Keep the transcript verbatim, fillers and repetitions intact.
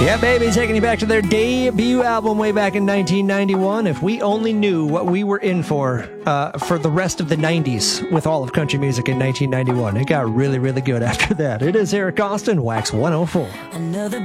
Yeah, baby, taking you back to their debut album way back in nineteen ninety-one. If we only knew what we were in for uh, for the rest of the nineties with all of country music in nineteen ninety-one. It got really, really good after that. It is Eric Austin, Wax one oh four. Another